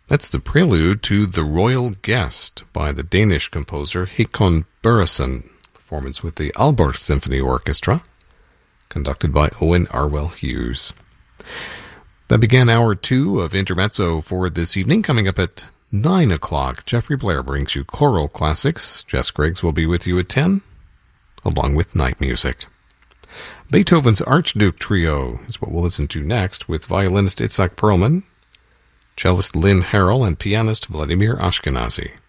That's the prelude to The Royal Guest by the Danish composer Håkon Børresen, performance with the Aalborg Symphony Orchestra, conducted by Owen Arwell Hughes. That began hour 2 of Intermezzo for this evening. Coming up at 9 o'clock, Jeffrey Blair brings you choral classics. Jess Griggs will be with you at 10, along with night music. Beethoven's Archduke Trio is what we'll listen to next, with violinist Itzhak Perlman, cellist Lynn Harrell, and pianist Vladimir Ashkenazy.